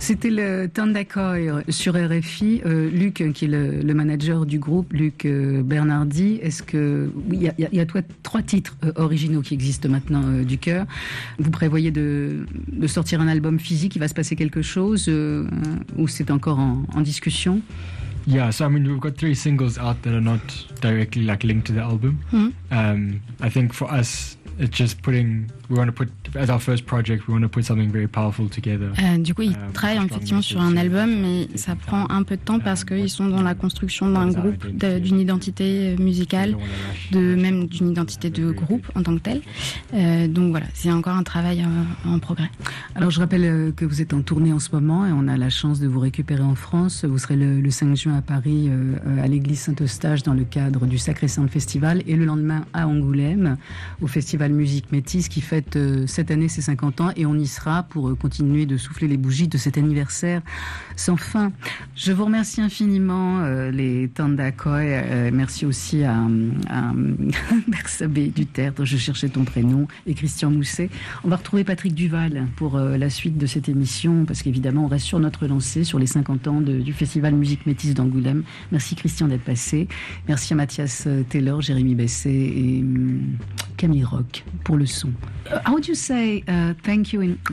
C'était le Tandakoy sur RFI. Luc, qui est le manager du groupe, Luc Bernardi, est-ce que... Oui, il y a 3 titres originaux qui existent maintenant du chœur. Vous prévoyez de sortir un album physique, il va se passer quelque chose ou c'est encore en discussion? Yeah, so I mean, we've got 3 singles out that are not directly linked to the album. I think for us, it's just as our first project, we want to put something very powerful together. Du coup, ils travaillent effectivement sur un album, mais ça prend un peu de temps parce qu'ils sont dans la construction d'un groupe, d'une identité musicale, même d'une identité de groupe en tant que tel. Donc voilà, c'est encore un travail en progrès. Alors je rappelle que vous êtes en tournée en ce moment et on a la chance de vous récupérer en France. Vous serez le 5 juin à Paris à l'église Saint-Eustache dans le cadre du Sacré-Saint Festival et le lendemain à Angoulême au Festival Musique Métis qui fête cette année ses 50 ans et on y sera pour continuer de souffler les bougies de cet anniversaire sans fin. Je vous remercie infiniment les Tandakoy. Merci aussi à Bersabé Duterte, dont je cherchais ton prénom, et Christian Mousset. On va retrouver Patrick Duval pour la suite de cette émission parce qu'évidemment on reste sur notre lancée sur les 50 ans du Festival Musique Métis d'Angoulême. Merci Christian d'être passé. Merci à Mathias Taylor, Jérémy Besset et Camille Rock pour le son. How would you say thank you in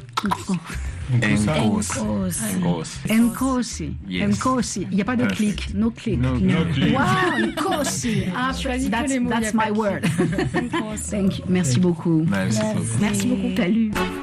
Nkosi. Yes. Nkosi. Il n'y a pas de clic. No click. No click. Wow, Nkosi. That's my word. Thank you. Merci beaucoup. Merci beaucoup. Merci beaucoup. Salut.